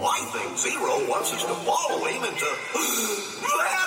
I think Zero wants us to follow him into